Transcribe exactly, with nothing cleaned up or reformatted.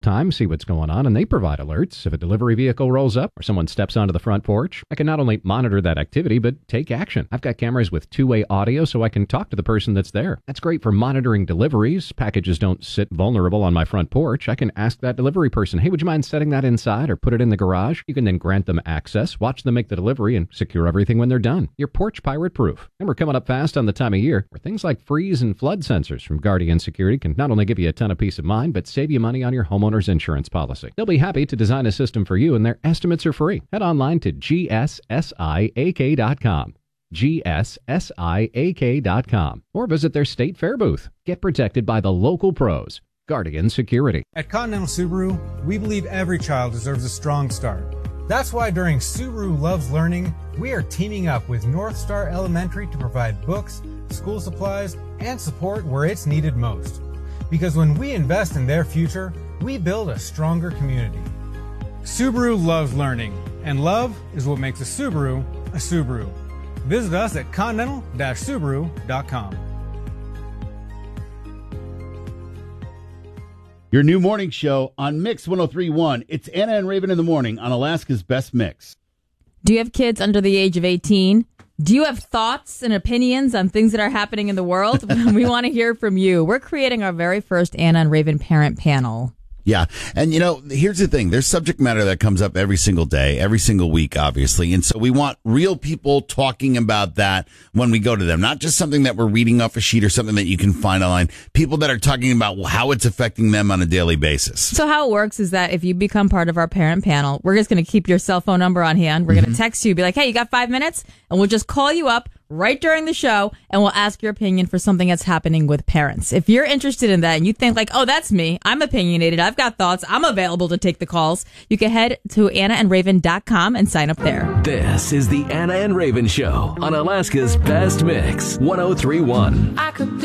time, see what's going on, and they provide alerts. If a delivery vehicle rolls up or someone steps onto the front porch, I can not only monitor that activity, but take action. I've got cameras with two-way audio so I can talk to the person that's there. That's great for monitoring deliveries. Packages don't sit vulnerable on my front porch. I can ask that delivery person, hey, would you mind setting that inside or put it in the garage? You can then grant them access, watch them make the delivery, and secure everything when they're done. You're porch pirate proof. And we're coming up fast on the time of year where things like freeze and flood sensors from Guardian Security can not only give you a ton of peace of mind, but save you money on your homeowner's insurance policy. They'll be happy to design a system for you, and their estimates are free. Head online to G S siak dot com. G S siak dot com. Or visit their state fair booth. Get protected by the local pros. Guardian Security. At Continental Subaru, we believe every child deserves a strong start. That's why during Subaru Loves Learning, we are teaming up with North Star Elementary to provide books, school supplies, and support where it's needed most. Because when we invest in their future, we build a stronger community. Subaru loves learning, and love is what makes a Subaru a Subaru. Visit us at continental dash subaru dot com. Your new morning show on Mix one oh three point one. It's Anna and Raven in the morning on Alaska's Best Mix. Do you have kids under the age of eighteen? Do you have thoughts and opinions on things that are happening in the world? We want to hear from you. We're creating our very first Anna and Raven parent panel. Yeah. And, you know, here's the thing. There's subject matter that comes up every single day, every single week, obviously. And so we want real people talking about that when we go to them, not just something that we're reading off a sheet or something that you can find online. People that are talking about how it's affecting them on a daily basis. So how it works is that if you become part of our parent panel, we're just going to keep your cell phone number on hand. We're mm-hmm. going to text you, be like, hey, you got five minutes? And we'll just call you up right during the show, and we'll ask your opinion for something that's happening with parents. If you're interested in that and you think like, oh, that's me, I'm opinionated, I've got thoughts, I'm available to take the calls, you can head to anna and raven dot com and sign up there. This is the Anna and Raven Show on Alaska's Best Mix, one oh three point one. I could